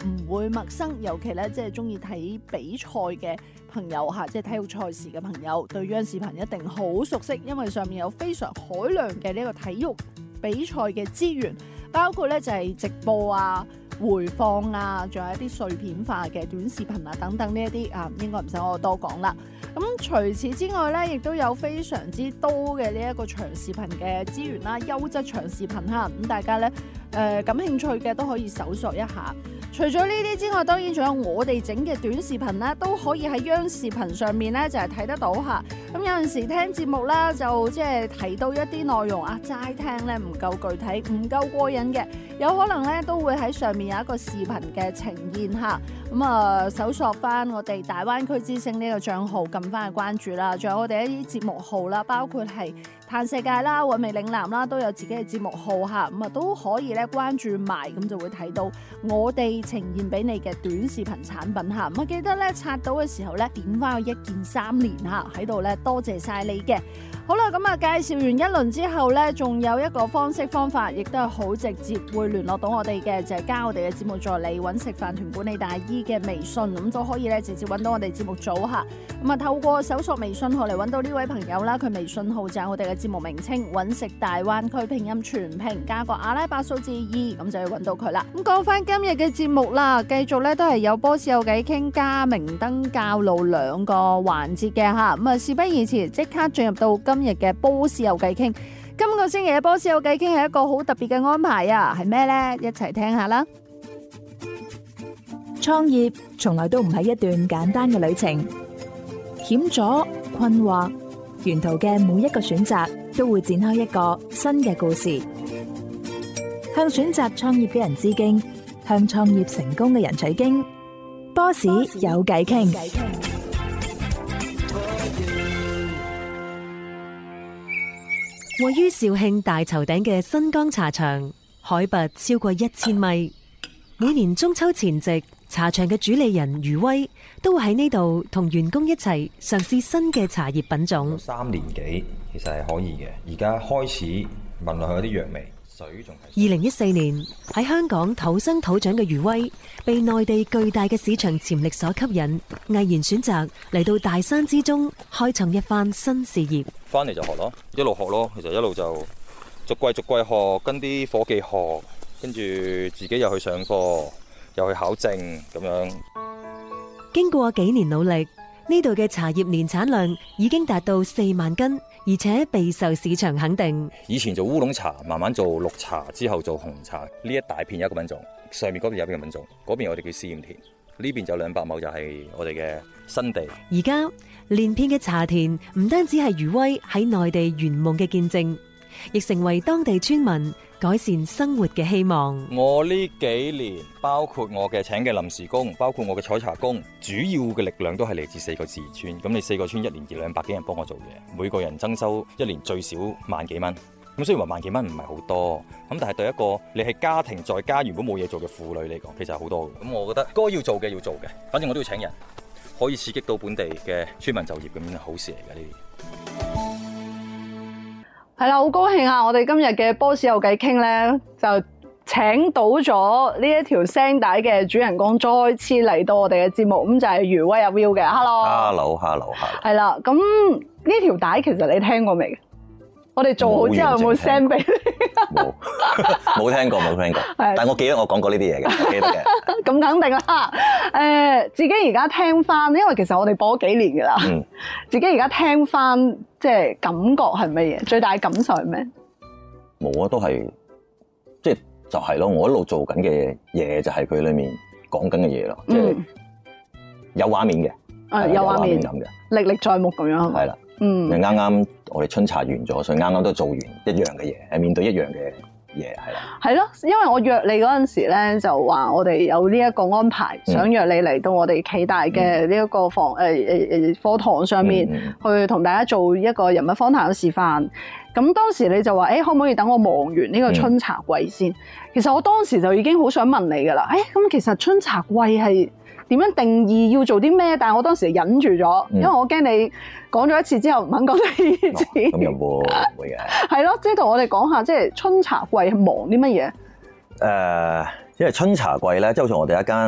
唔會陌生，尤其咧即係中意睇比賽嘅朋友嚇，即係體育賽事嘅朋友，對央視頻一定好熟悉，因為上面有非常海量嘅呢個體育比賽嘅資源，包括咧就係直播啊、回放啊，仲有一啲碎片化嘅短視頻啊等等呢一啲啊，應該唔使我多講啦。咁除此之外咧，亦都有非常之多嘅呢一個長視頻嘅資源啦，優質長視頻嚇，咁大家咧感興趣嘅都可以搜索一下。除咗呢啲之外，當然仲有我哋整嘅短視頻咧，都可以喺央視頻上面咧就係睇得到嚇。咁有陣時聽節目啦，就即係提到一啲內容啊，齋聽咧唔夠具體，唔夠過癮嘅，有可能咧都會喺上面有一個視頻嘅呈現嚇。咁啊，搜索翻我哋大灣區之聲呢個帳號，撳翻去關注啦。仲有我哋一啲節目號啦，包括係嘆世界啦、韻味嶺南啦，都有自己嘅節目號嚇。咁啊都可以咧關注埋，咁就會睇到我哋呈現俾你嘅短視頻產品嚇。咁啊記得咧刷到嘅時候咧點翻個1鍵3連嚇，喺度咧多謝晒你嘅。好啦，咁啊介紹完一輪之後咧，仲有一個方法，亦都係好直接會聯絡到我哋嘅，就係加我哋嘅節目助理揾食飯團管理大姨嘅微信，咁都可以咧直接揾到我哋節目組嚇。咁啊透過搜索微信號嚟揾到呢位朋友啦，佢微信號就係我哋嘅節目名稱揾食大灣區拼音全拼加個阿拉伯數字2，咁就要揾到佢啦。咁講翻今日嘅節目啦，繼續咧都係有波士有偈傾加明燈教路兩個環節嘅嚇。咁啊事不宜遲，即刻進入到今日嘅波士有偈傾。今個星期嘅波士有偈傾係一個好特別嘅安排啊，係咩呢？一齊聽下啦。 創業從來都唔係一段簡單嘅旅程，險阻、困惑，沿途嘅每一個選擇都會展開一個新嘅故事。向選擇創業嘅人致敬，向創業成功嘅人取經。波士有偈傾。 位於肇慶大頭頂嘅新江茶場，海拔超過1000米。每年中秋前夕，茶場嘅主理人余威都會喺呢度同員工一齊嘗試新嘅茶葉品種。 3年幾，其實係可以嘅。而家開始聞落去有啲藥味，水仲係。 2014年喺香港土生土長嘅余威，被內地巨大嘅市場潛力所吸引，毅然選擇嚟到大山之中，開創一番新事業。 翻嚟就學咯，一路學咯，其實一路就逐季學，跟啲伙計學，跟住自己又去上課，又去考證咁樣。 經過幾年努力，呢度嘅茶葉年產量已經達到4萬斤，而且備受市場肯定。 以前做烏龍茶，慢慢做綠茶，之後做紅茶。呢一大片有一個品種，上面嗰邊有一個品種，嗰邊我哋叫試驗田，呢邊就200畝就係我哋嘅新地。 而家連片嘅茶田唔單止係余威喺內地圓夢嘅見證，亦成為當地村民改善生活嘅希望。 我呢幾年，包括我嘅請嘅臨時工，包括我嘅採茶工，主要嘅力量都係嚟自4個自然村。咁你4個村1年200幾人幫我做嘢，每個人增收1年最少萬幾蚊。咁雖然話萬幾蚊唔係好多，咁但係對一個你係家庭在家原本冇嘢做嘅婦女嚟講，其實係好多嘅。咁我覺得該要做嘅要做嘅，反正我都要請人，可以刺激到本地嘅村民就業，咁樣係好事嚟嘅呢啲。 係啦，好高興啊！我哋今日嘅波士有偈傾咧，就請到咗呢一條聲帶嘅主人公再次嚟到我哋嘅節目，咁就係余威阿 Will 嘅。Hello。係啦，咁呢條帶其實你聽過未？我哋做好之後有冇 send 俾你？ 冇聽過，但係我記得我講過呢啲嘢嘅，記得嘅。 咁肯定啦。自己而家聽翻，因為其實我哋播咗幾年㗎啦。自己而家聽翻，即係感覺係乜嘢？最大感受係咩？ 冇啊，都係即係就係咯。我一路做緊嘅嘢就係佢裡面講緊嘅嘢咯，即係有畫面嘅， 有畫面咁嘅， 歷歷在目咁樣係咪？係啦。 啱啱我哋春茶完咗，所以啱啱都做完一樣嘅嘢，係面對一樣嘅嘢，係啦。係咯，因為我約你嗰陣時咧，就話我哋有呢一個安排，想約你嚟到我哋暨大嘅呢一個課堂上面，去同大家做一個人物訪談嘅示範。咁當時你就話，可唔可以等我忙完呢個春茶季先？其實我當時就已經好想問你㗎啦。咁其實春茶季係點樣定義要做啲咩？但係我當時忍住咗，因為我驚你講咗一次之後唔肯講第二次。 咁又唔會嘅。係咯，即係同我哋講下，即係春茶季係忙啲乜嘢？ 因為春茶季咧，即係好似我哋一間